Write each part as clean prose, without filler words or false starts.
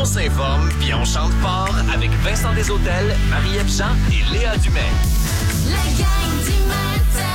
s'informe puis on chante fort avec Vincent Deshôtels, Marie-Ève Jean et Léa Dumais. La gang du matin.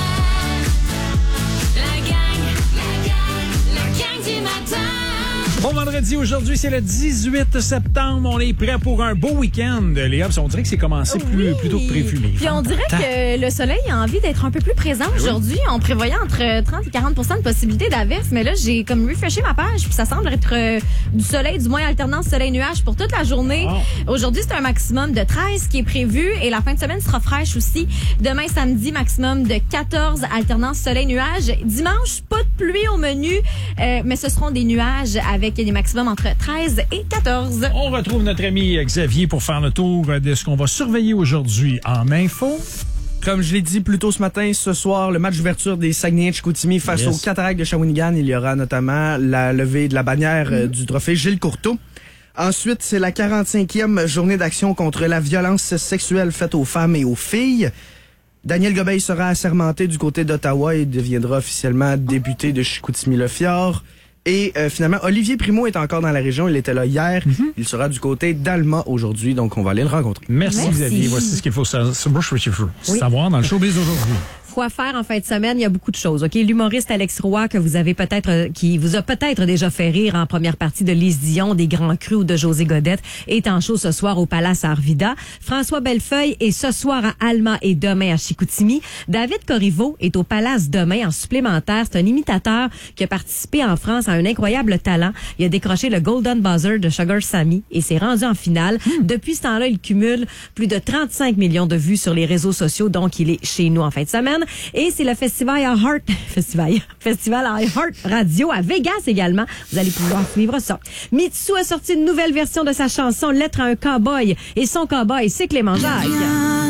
La gang du matin. Bon vendredi, aujourd'hui, c'est le 18 septembre. On est prêt pour un beau week-end. Léa, on dirait que c'est commencé plus tôt que prévu. Puis on dirait que le soleil a envie d'être un peu plus présent aujourd'hui. On prévoyait entre 30 et 40 de possibilité d'averse, mais là, j'ai comme refreshé ma page, puis ça semble être du soleil, du moins alternance soleil-nuage pour toute la journée. Wow. Aujourd'hui, c'est un maximum de 13 qui est prévu et la fin de semaine sera fraîche aussi. Demain, samedi, maximum de 14, alternance soleil-nuage. Dimanche, pas de pluie au menu, mais ce seront des nuages avec des maximums entre 13 et 14. On retrouve notre ami Xavier pour faire le tour de ce qu'on va surveiller aujourd'hui en info. Comme je l'ai dit plus tôt ce matin, ce soir, le match d'ouverture des Saguenay-Chicoutimi face aux Cataractes de Shawinigan. Il y aura notamment la levée de la bannière du trophée Gilles Courteau. Ensuite, c'est la 45e journée d'action contre la violence sexuelle faite aux femmes et aux filles. Daniel Gobeil sera assermenté du côté d'Ottawa et deviendra officiellement député de Chicoutimi-Le-Fjord. Et finalement, Olivier Primo est encore dans la région. Il était là hier. Il sera du côté d'Alma aujourd'hui, donc on va aller le rencontrer. Merci. Xavier. Voici ce qu'il faut savoir dans le showbiz aujourd'hui. Quoi faire en fin de semaine, il y a beaucoup de choses. OK, l'humoriste Alex Roy que vous avez qui vous a peut-être déjà fait rire en première partie de Lise Dion, des Grands Crus ou de José Godette, est en show ce soir au Palace Arvida. François Bellefeuille est ce soir à Alma et demain à Chicoutimi. David Corriveau est au Palace demain en supplémentaire. C'est un imitateur qui a participé en France à un incroyable talent. Il a décroché le Golden Buzzer de Sugar Sammy et s'est rendu en finale. Depuis ce temps-là, il cumule plus de 35 millions de vues sur les réseaux sociaux, donc il est chez nous en fin de semaine. Et c'est le festival iHeart Radio à Vegas également. Vous allez pouvoir suivre ça. Mitsu a sorti une nouvelle version de sa chanson Lettre à un cowboy. Et son cowboy, c'est Clément Jacques.